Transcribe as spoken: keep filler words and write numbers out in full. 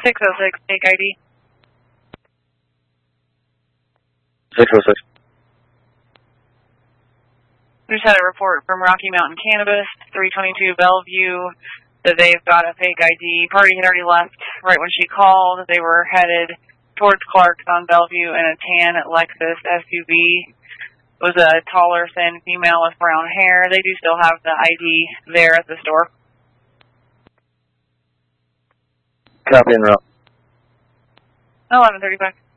six oh six, fake I D. six oh six. We just had a report from Rocky Mountain Cannabis, three twenty-two Bellevue, that they've got a fake I D. Party had already left right when she called. They were headed towards Clark's on Bellevue in a tan Lexus S U V. It was a taller, thin female with brown hair. They do still have the I D there at the store. Copy en route. eleven thirty-five.